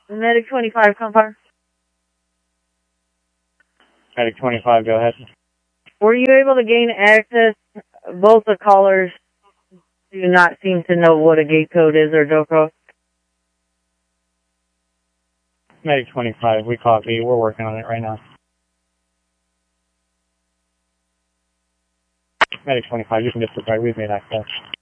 Medic 25, Compar. Medic 25, go ahead. Were you able to gain access? Both the callers do not seem to know what a gate code is or DOCO. Medic 25, we copy. We're working on it right now. Medic 25, you can disregard. We've made access.